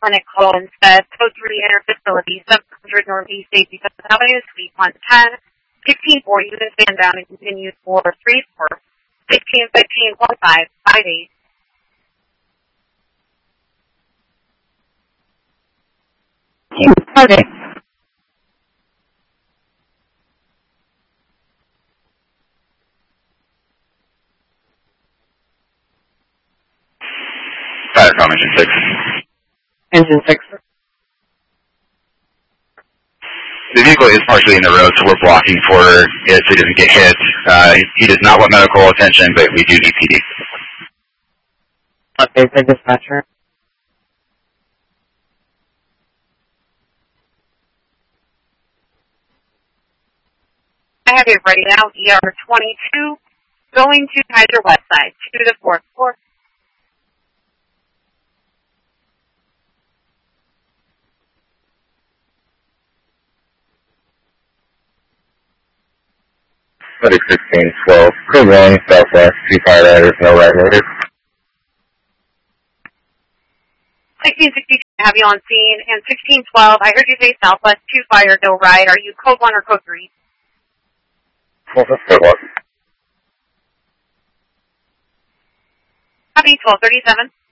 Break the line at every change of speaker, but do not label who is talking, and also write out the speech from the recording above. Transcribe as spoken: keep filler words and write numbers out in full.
clinic call instead. Code three enter facility, seven hundred Northeast eighty-fifth Avenue, Suite one ten. sixteen four, unit stand down and continue for three four. sixteen fifteen, one five, five eight.
Okay.
Firecom engine six.
Engine six.
The vehicle is partially in the road, so we're blocking for it so he doesn't get hit. Uh, he does not want medical attention, but we do need P D.
Okay, for dispatcher.
I have it ready now, E R twenty-two, going to Kaiser West Side, two to four four.
Medic sixteen twelve, code one, southwest, two fire riders, no right motive.
sixteen sixty-two, I have you on scene, and sixteen twelve, I heard you say southwest, two fire, no right. Are you code one or code three?
Well, that's code one.
Copy, twelve thirty-seven.